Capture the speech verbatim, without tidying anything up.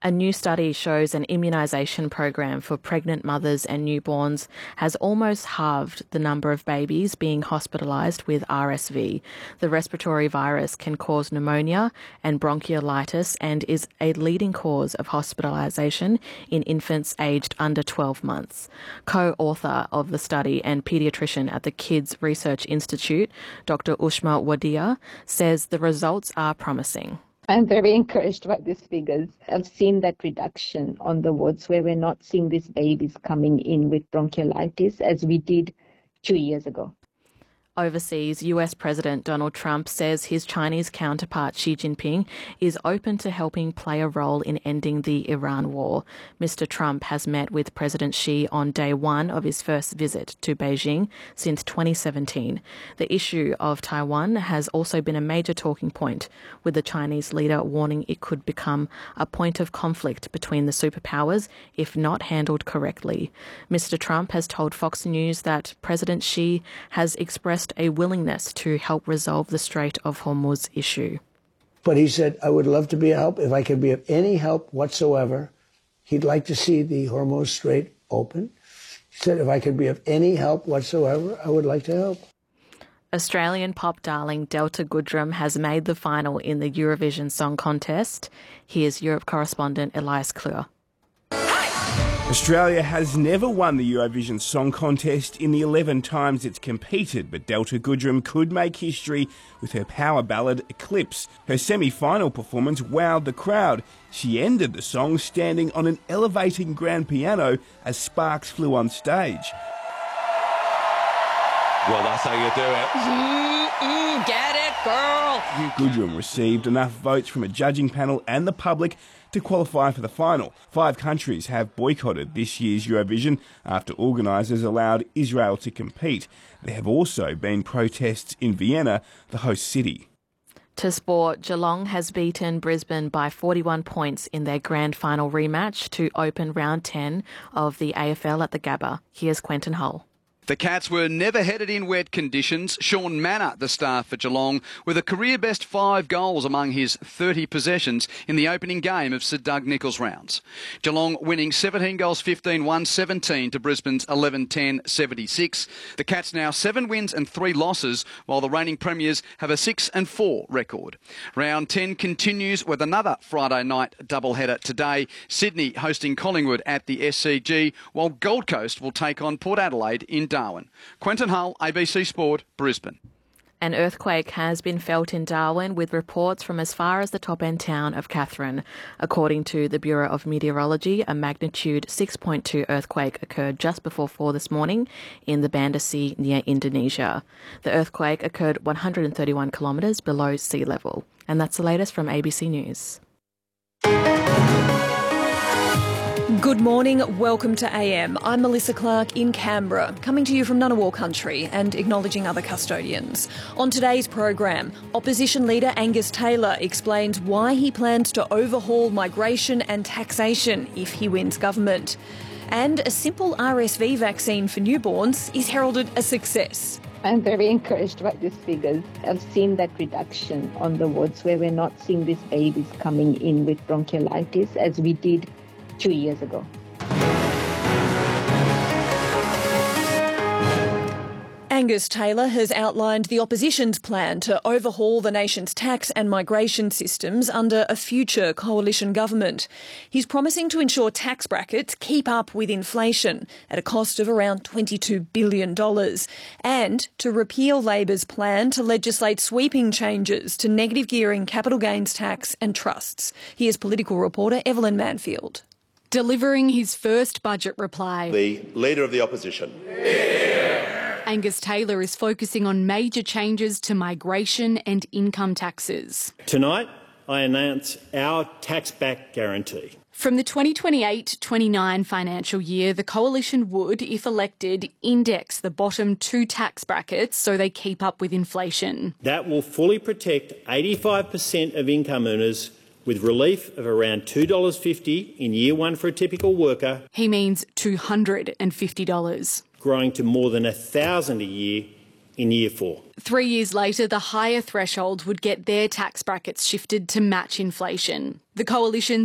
A new study shows an immunisation program for pregnant mothers and newborns has almost halved the number of babies being hospitalised with R S V. The respiratory virus can cause pneumonia and bronchiolitis and is a leading cause of hospitalisation in infants aged under twelve months. Co-author of the study and paediatrician at the Kids Research Institute, Doctor Ushma Wadia, says the results are promising. I'm very encouraged by these figures. I've seen that reduction on the wards where we're not seeing these babies coming in with bronchiolitis as we did two years ago. Overseas, U S President Donald Trump says his Chinese counterpart Xi Jinping is open to helping play a role in ending the Iran war. Mister Trump has met with President Xi on day one of his first visit to Beijing since twenty seventeen. The issue of Taiwan has also been a major talking point, with the Chinese leader warning it could become a point of conflict between the superpowers if not handled correctly. Mister Trump has told Fox News that President Xi has expressed a willingness to help resolve the Strait of Hormuz issue. But he said, I would love to be a help. If I could be of any help whatsoever, he'd like to see the Hormuz Strait open. He said, if I could be of any help whatsoever, I would like to help. Australian pop darling Delta Goodrem has made the final in the Eurovision Song Contest. Here's Europe correspondent Elias Kleur. Australia has never won the Eurovision Song Contest in the eleven times it's competed, but Delta Goodrem could make history with her power ballad Eclipse. Her semi-final performance wowed the crowd. She ended the song standing on an elevating grand piano as sparks flew on stage. Well, that's how you do it. Mm-mm, get it, girl! Goodrem received enough votes from a judging panel and the public to qualify for the final. Five countries have boycotted this year's Eurovision after organisers allowed Israel to compete. There have also been protests in Vienna, the host city. To sport, Geelong has beaten Brisbane by forty-one points in their grand final rematch to open round ten of the A F L at the Gabba. Here's Quentin Hull. The Cats were never headed in wet conditions. Sean Manor, the star for Geelong, with a career-best five goals among his thirty possessions in the opening game of Sir Doug Nicholls rounds. Geelong winning seventeen goals fifteen, one seventeen to Brisbane's eleven ten seventy-six. The Cats now seven wins and three losses, while the reigning premiers have a six and four record. Round ten continues with another Friday night doubleheader today. Sydney hosting Collingwood at the S C G, while Gold Coast will take on Port Adelaide in Darwin. Quentin Hull, A B C Sport, Brisbane. An earthquake has been felt in Darwin, with reports from as far as the top-end town of Katherine. According to the Bureau of Meteorology, a magnitude six point two earthquake occurred just before four this morning in the Banda Sea near Indonesia. The earthquake occurred one hundred thirty-one kilometres below sea level. And that's the latest from A B C News. Good morning, welcome to A M. I'm Melissa Clark in Canberra, coming to you from Ngunnawal country and acknowledging other custodians. On today's program, opposition leader Angus Taylor explains why he plans to overhaul migration and taxation if he wins government. And a simple R S V vaccine for newborns is heralded a success. I'm very encouraged by these figures. I've seen that reduction on the wards where we're not seeing these babies coming in with bronchiolitis as we did two years ago. Angus Taylor has outlined the opposition's plan to overhaul the nation's tax and migration systems under a future coalition government. He's promising to ensure tax brackets keep up with inflation at a cost of around twenty-two billion dollars, and to repeal Labor's plan to legislate sweeping changes to negative gearing capital gains tax and trusts. Here's political reporter Evelyn Manfield. Delivering his first budget reply, the Leader of the Opposition. Angus Taylor is focusing on major changes to migration and income taxes. Tonight, I announce our tax-back guarantee. From the twenty twenty-eight twenty-nine financial year, the Coalition would, if elected, index the bottom two tax brackets so they keep up with inflation. That will fully protect eighty-five percent of income earners, with relief of around two dollars fifty in year one for a typical worker. He means two hundred fifty dollars. Growing to more than one thousand dollars a year in year four. Three years later, the higher threshold would get their tax brackets shifted to match inflation. The Coalition's